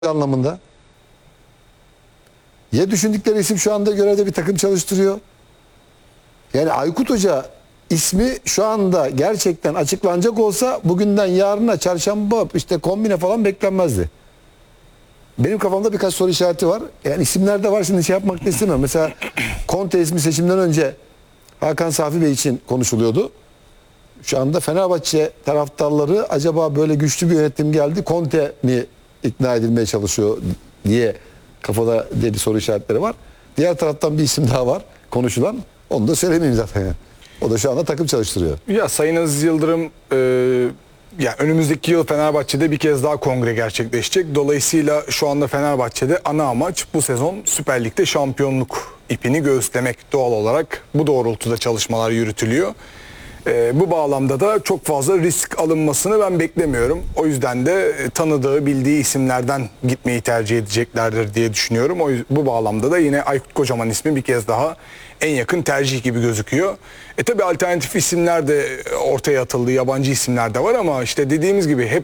anlamında. Ya düşündükleri isim şu anda görevde bir takım çalıştırıyor. Yani Aykut Hoca ismi şu anda gerçekten açıklanacak olsa bugünden yarına çarşamba işte kombine falan beklenmezdi. Benim kafamda birkaç soru işareti var. Yani isimler de var, şimdi şey yapmak da istemem. Mesela Conte ismi seçimden önce Hakan Safi Bey için konuşuluyordu. Şu anda Fenerbahçe taraftarları acaba böyle güçlü bir yönetim geldi, Conte mi ikna edilmeye çalışıyor diye kafada dedi soru işaretleri var. Diğer taraftan bir isim daha var konuşulan. Onu da söylemeyeyim zaten yani. O da şu anda takım çalıştırıyor. Ya Sayın Aziz Yıldırım yani önümüzdeki yıl Fenerbahçe'de bir kez daha kongre gerçekleşecek. Dolayısıyla şu anda Fenerbahçe'de ana amaç bu sezon Süper Lig'de şampiyonluk ipini göğüslemek. Doğal olarak bu doğrultuda çalışmalar yürütülüyor. Bu bağlamda da çok fazla risk alınmasını ben beklemiyorum. O yüzden de tanıdığı, bildiği isimlerden gitmeyi tercih edeceklerdir diye düşünüyorum. Bu bağlamda da yine Aykut Kocaman ismi bir kez daha en yakın tercih gibi gözüküyor. Tabii alternatif isimler de ortaya atıldı, yabancı isimler de var ama işte dediğimiz gibi hep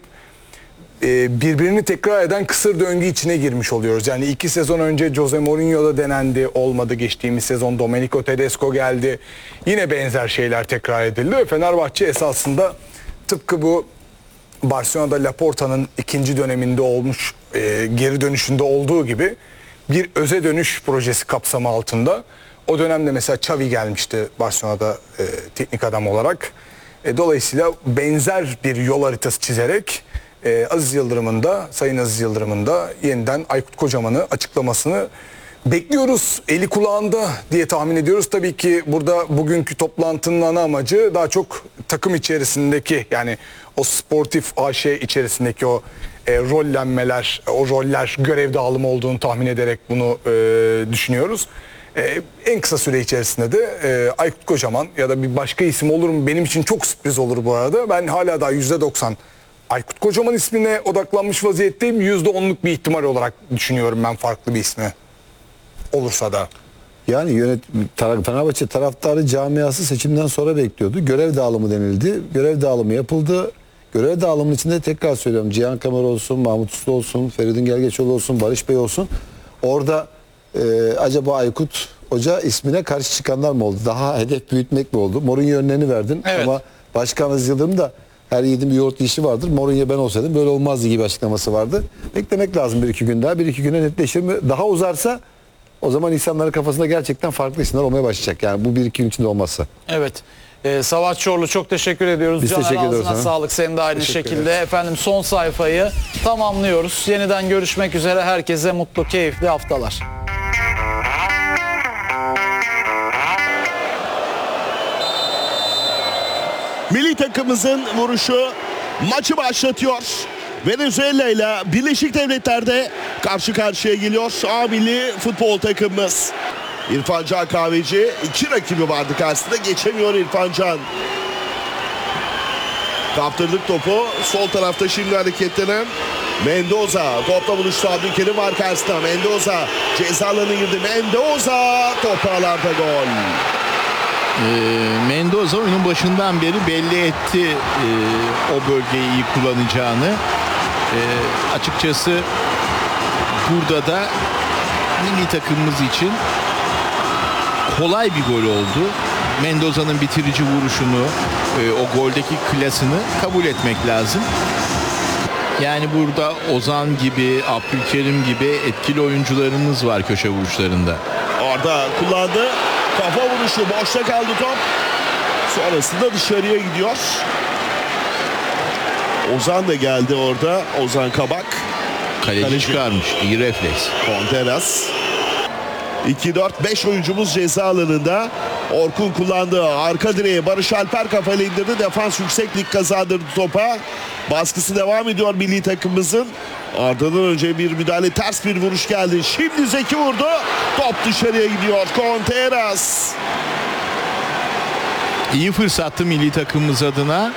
birbirini tekrar eden kısır döngü içine girmiş oluyoruz. Yani 2 sezon önce Jose Mourinho da denendi, olmadı. Geçtiğimiz sezon Domenico Tedesco geldi. Yine benzer şeyler tekrar edildi ve Fenerbahçe esasında tıpkı bu Barcelona'da Laporta'nın ikinci döneminde olmuş, geri dönüşünde olduğu gibi bir öze dönüş projesi kapsamı altında. O dönemde mesela Xavi gelmişti Barcelona'da teknik adam olarak. Dolayısıyla benzer bir yol haritası çizerek Aziz Yıldırım'ın da, Sayın Aziz Yıldırım'ın da yeniden Aykut Kocaman'ı açıklamasını bekliyoruz. Eli kulağında diye tahmin ediyoruz. Tabii ki burada bugünkü toplantının ana amacı daha çok takım içerisindeki, yani o sportif AŞ içerisindeki o rollenmeler, o roller görev dağılımı olduğunu tahmin ederek bunu düşünüyoruz. En kısa süre içerisinde de Aykut Kocaman ya da bir başka isim olur mu? Benim için çok sürpriz olur bu arada. Ben hala daha %90 Aykut Kocaman ismine odaklanmış vaziyetteyim. %10'luk bir ihtimal olarak düşünüyorum ben farklı bir ismi olursa da. Yani Fenerbahçe taraftarı camiası seçimden sonra bekliyordu. Görev dağılımı denildi. Görev dağılımı yapıldı. Görev dağılımının içinde tekrar söylüyorum. Cihan Kamer olsun, Mahmut Uslu olsun, Feridun Gelgeçoğlu olsun, Barış Bey olsun. Orada acaba Aykut Hoca ismine karşı çıkanlar mı oldu? Daha hedef büyütmek mi oldu? Mourinho önlerini verdin ama Başkan Aziz Yıldırım da her yiğidin bir yoğurt yiyişi vardır. Mourinho ben olsaydım böyle olmazdı gibi açıklaması vardı. Beklemek lazım 1-2 gün daha. 1-2 güne netleşir mi? Daha uzarsa o zaman insanların kafasında gerçekten farklı isimler olmaya başlayacak. Yani bu 1-2 gün içinde olmazsa. Evet. Savaş Çorlu çok teşekkür ediyoruz. Biz teşekkür ediyoruz ağzına sana. sağlık. Senin de aynı şekilde. Efendim son sayfayı tamamlıyoruz. Yeniden görüşmek üzere. Herkese mutlu, keyifli haftalar. Milli takımımızın vuruşu maçı başlatıyor. Venezuela ile Birleşik Devletler'de karşı karşıya geliyor A milli futbol takımımız. İrfan Can Kahveci, 2 rakibi vardı karşısında, geçemiyor İrfan Can. Kaptırdık topu. Sol tarafta şimdi hareketlenen Mendoza. Topla buluştu, Abdülkerim var karşısında. Mendoza ceza alanına girdi. Mendoza topu alanda gol. Mendoza oyunun başından beri belli etti o bölgeyi iyi kullanacağını. Açıkçası burada da milli takımımız için kolay bir gol oldu. Mendoza'nın bitirici vuruşunu, o goldeki klasını kabul etmek lazım. Yani burada Ozan gibi, Abdülkerim gibi etkili oyuncularımız var köşe vuruşlarında. Orada kullandı. Kafa vuruşu, boşta kaldı top. Sonrasında dışarıya gidiyor. Ozan da geldi orada. Ozan Kabak. Kaleci çıkarmış. İyi refleks. Conteras. 2-4-5 oyuncumuz ceza alanında. Orkun kullandı. Arka direğe Barış Alper kafayla indirdi. Defans yükseklik kazandırdı topa. Baskısı devam ediyor milli takımımızın. Ardından önce bir müdahale, ters bir vuruş geldi. Şimdi Zeki vurdu. Top dışarıya gidiyor. Conteras. İyi fırsattı milli takımımız adına.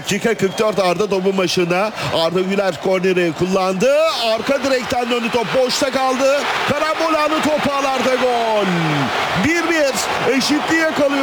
Dakika 44 Arda topun başına. Arda Güler korneri kullandı. Arka direkten döndü top. Boşta kaldı. Karambol anı top ağlarda gol. 1-1 eşitliğe kalıyor.